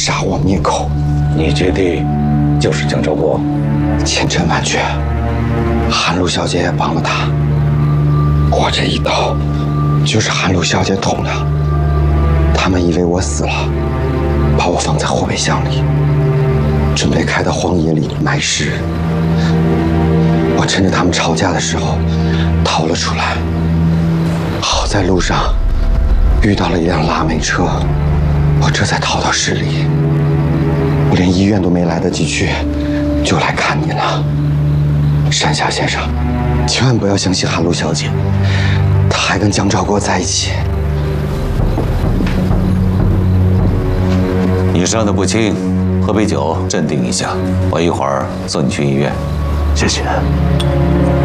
杀我灭口。 你姐弟就是江兆国？ 千真万确，韩露小姐也帮了他。我这一刀就是韩露小姐捅的。他们以为我死了，把我放在后备箱里，准备开到荒野里埋尸。我趁着他们吵架的时候逃了出来，好在路上遇到了一辆拉煤车，我这才逃到市里。我连医院都没来得及去，就来看你了。山下先生，千万不要相信韩露小姐，她还跟江兆国在一起。 你伤得不轻，喝杯酒镇定一下，我一会儿送你去医院。 谢谢。